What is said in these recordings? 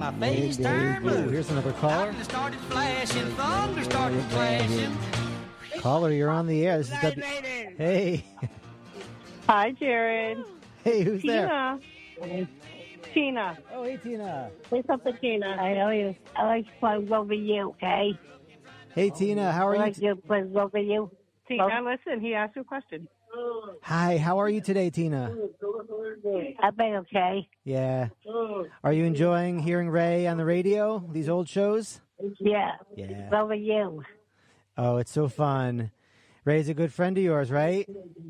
my face turned blue. Here's another caller. Lightning started flashing, thunder started crashing. Caller, you're on the air. This is Hey. Hi, Jared. Hey, who's Tina. there? Tina. Oh, hey, Tina. Say something, Tina. I know you. I like to play over you, okay? Hey, Tina, how are I you? like to play over you. Tina, listen, he asked you a question. Hi, how are you today, Tina? I've been okay. Yeah. Are you enjoying hearing Ray on the radio, these old shows? Yeah. Yeah. Over you. Oh, it's so fun. Ray's a good friend of yours, right?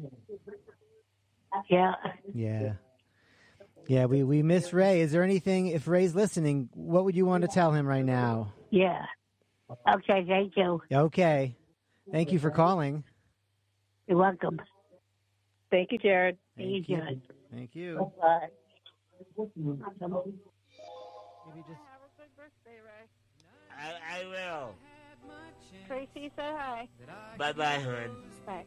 Yeah. Yeah. Yeah, we miss Ray. Is there anything, if Ray's listening, what would you want to tell him right now? Yeah. Okay, thank you. Okay. Thank you for calling. You're welcome. Thank you, Jared. Thank you. Thank you. Bye. Maybe just... I will. Tracy, say hi. Bye-bye, hon. Bye.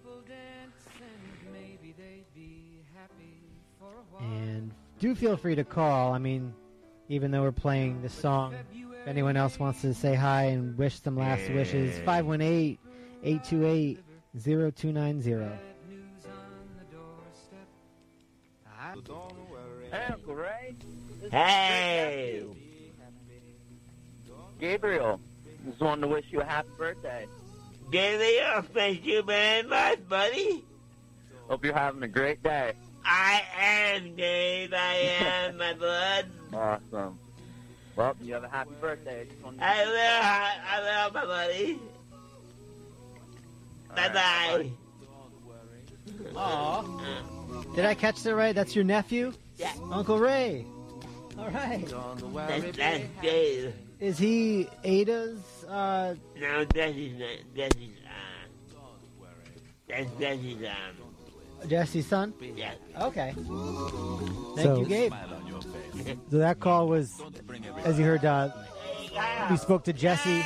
And do feel free to call. I mean, even though we're playing the song, if anyone else wants to say hi and wish some last wishes, 518-828-0290. Hey, Uncle Ray. Hey! Gabriel, just wanted to wish you a happy birthday. Gabriel, thank you very much, buddy. Hope you're having a great day. I am, Gabe. I am, my bud. Awesome. Well, you have a happy birthday. I will, my buddy. Bye-bye. Aw. Did I catch that right? That's your nephew? Yeah. Uncle Ray. All right. That's Gabe. Is he Ada's? No, Jesse's not. That's Jesse's, Jesse's son? yeah. Okay. Thank you, Gabe. So that call was, as you heard, we spoke to Jesse.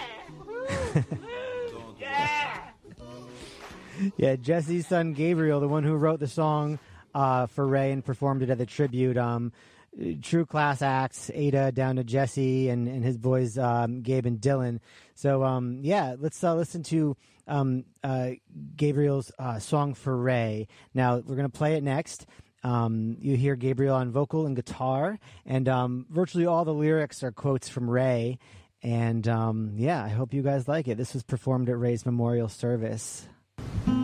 Yeah, Jesse's son Gabriel, the one who wrote the song for Ray and performed it at the tribute. True class acts, Ada down to Jesse and his boys, Gabe and Dylan. So, yeah, let's listen to Gabriel's song for Ray. Now, we're going to play it next. You hear Gabriel on vocal and guitar, and virtually all the lyrics are quotes from Ray. And, yeah, I hope you guys like it. This was performed at Ray's memorial service.